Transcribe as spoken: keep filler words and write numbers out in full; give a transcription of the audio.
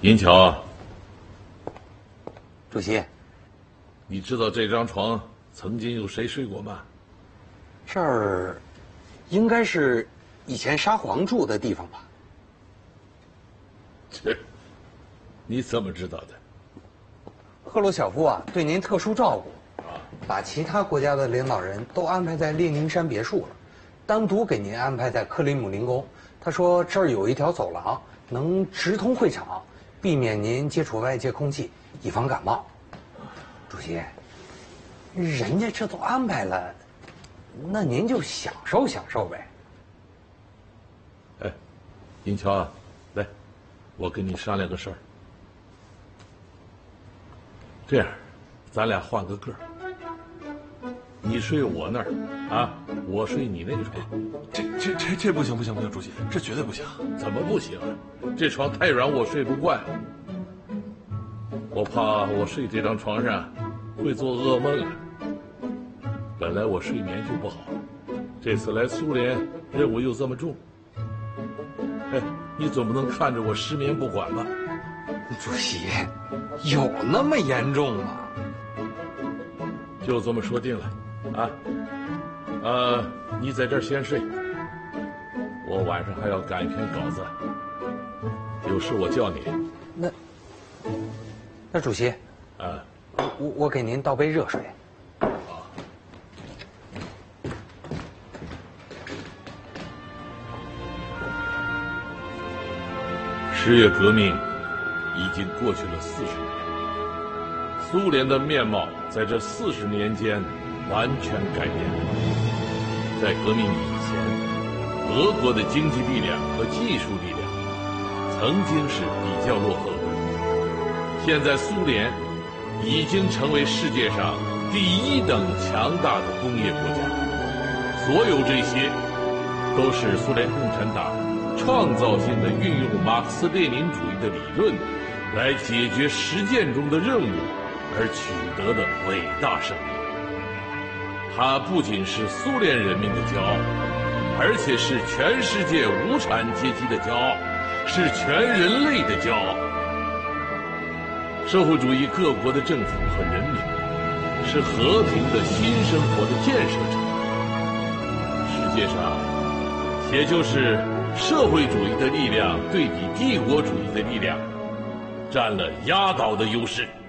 银桥， 主席， 你知道这张床曾经有谁睡过吗？ 这儿应该是以前沙皇住的地方吧？ 这，你怎么知道的？ 赫鲁晓夫啊，对您特殊照顾，啊，把其他国家的领导人都安排在列宁山别墅了，单独给您安排在克里姆林宫。他说这儿有一条走廊，能直通会场，避免您接触外界空气，以防感冒。主席，人家这都安排了，那您就享受享受呗。 哎，银桥啊，来，我跟你商量个事儿。这样，咱俩换个个儿，你睡我那儿，啊，我睡你那个床。 这这这这不行不行不行，主席，这绝对不行。 怎么不行啊？这床太软，我睡不惯。我怕我睡这张床上会做噩梦啊。本来我睡眠就不好，这次来苏联任务又这么重，哎，你总不能看着我失眠不管吧？ 主席，有那么严重吗？ 就这么说定了，啊，呃，你在这儿先睡，我晚上还要赶一篇稿子，有事我叫你。 那，那主席， 啊， 我我给您倒杯热水。 十月革命已经过去了四十年，苏联的面貌在这四十年间完全改变了。在革命以前，俄国的经济力量和技术力量曾经是比较落后的，现在苏联已经成为世界上第一等强大的工业国家。所有这些都是苏联共产党创造性的运用马克思列宁主义的理论来解决实践中的任务而取得的伟大胜利。它不仅是苏联人民的骄傲，而且是全世界无产阶级的骄傲，是全人类的骄傲。社会主义各国的政府和人民是和平的新生活的建设者。世界上，也就是社会主义的力量对比帝国主义的力量，占了压倒的优势。